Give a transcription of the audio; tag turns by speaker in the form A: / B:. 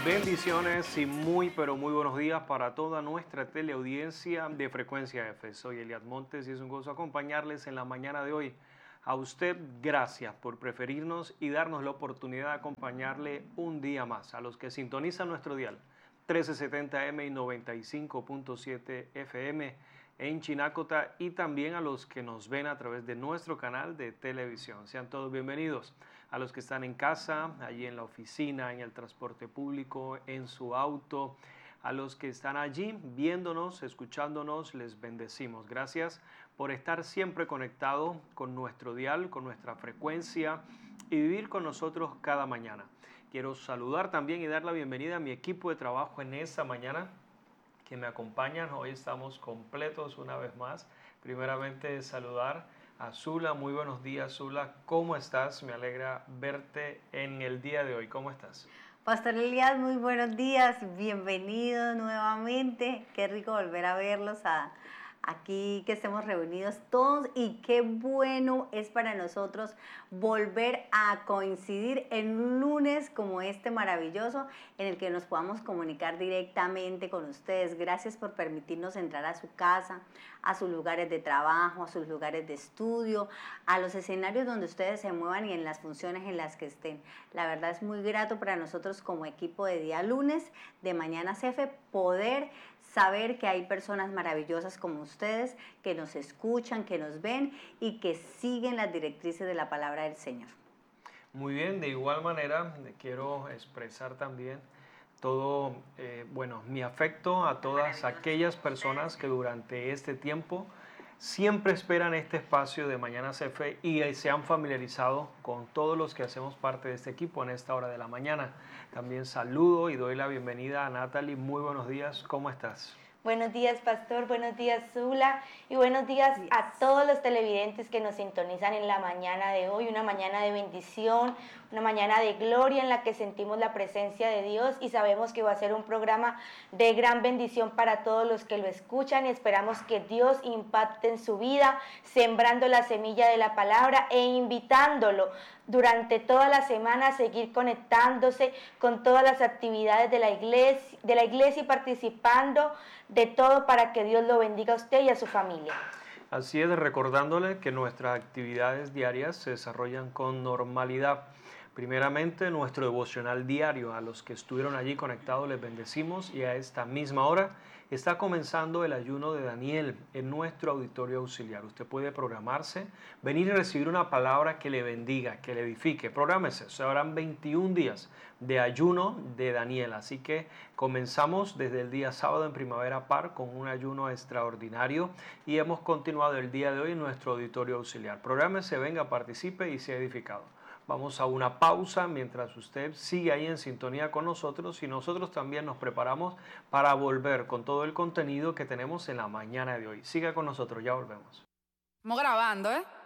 A: Bendiciones y pero muy buenos días para toda nuestra teleaudiencia de Frecuencia F. Soy Eliad Montes y es un gozo acompañarles en la mañana de hoy. A usted, gracias por preferirnos y darnos la oportunidad de acompañarle un día más. A los que sintonizan nuestro dial 1370M y 95.7 FM en Chinacota y también a los que nos ven a través de nuestro canal de televisión. Sean todos bienvenidos. A los que están en casa, allí en la oficina, en el transporte público, en su auto, a los que están allí viéndonos, escuchándonos, les bendecimos. Gracias por estar siempre conectado con nuestro dial, con nuestra frecuencia y vivir con nosotros cada mañana. Quiero saludar también y dar la bienvenida a mi equipo de trabajo en esta mañana que me acompañan. Hoy estamos completos una vez más. Primeramente saludar a Zula. Muy buenos días, Zula. ¿Cómo estás? Me alegra verte en el día de hoy. ¿Cómo estás?
B: Pastor Eliad, muy buenos días. Bienvenidos nuevamente. Qué rico volver a verlos aquí, que estemos reunidos todos, y qué bueno es para nosotros volver a coincidir en un lunes como este maravilloso en el que nos podamos comunicar directamente con ustedes. Gracias por permitirnos entrar a su casa, a sus lugares de trabajo, a sus lugares de estudio, a los escenarios donde ustedes se muevan y en las funciones en las que estén. La verdad es muy grato para nosotros como equipo de Día Lunes de Mañanas F poder saber que hay personas maravillosas como ustedes que nos escuchan, que nos ven y que siguen las directrices de la palabra del Señor.
A: Muy bien, de igual manera quiero expresar también todo, mi afecto a todas aquellas personas que durante este tiempo siempre esperan este espacio de Mañanas F y se han familiarizado con todos los que hacemos parte de este equipo en esta hora de la mañana. También saludo y doy la bienvenida a Natalie. Muy buenos días, ¿cómo estás?
C: Buenos días, Pastor, buenos días, Zula, y buenos días a todos los televidentes que nos sintonizan en la mañana de hoy, una mañana de bendición, una mañana de gloria en la que sentimos la presencia de Dios y sabemos que va a ser un programa de gran bendición para todos los que lo escuchan, y esperamos que Dios impacte en su vida, sembrando la semilla de la palabra e invitándolo durante toda la semana a seguir conectándose con todas las actividades de la iglesia y participando de todo para que Dios lo bendiga a usted y a su familia.
A: Así es, recordándole que nuestras actividades diarias se desarrollan con normalidad. Primeramente, nuestro devocional diario. A los que estuvieron allí conectados les bendecimos, y a esta misma hora está comenzando el ayuno de Daniel en nuestro auditorio auxiliar. Usted puede programarse, venir y recibir una palabra que le bendiga, que le edifique. Prográmese, se harán 21 días de ayuno de Daniel. Así que comenzamos desde el día sábado en Primavera Par con un ayuno extraordinario y hemos continuado el día de hoy en nuestro auditorio auxiliar. Prográmese, venga, participe y sea edificado. Vamos a una pausa mientras usted sigue ahí en sintonía con nosotros, y nosotros también nos preparamos para volver con todo el contenido que tenemos en la mañana de hoy. Siga con nosotros, ya volvemos.
D: Estamos grabando, ¿eh?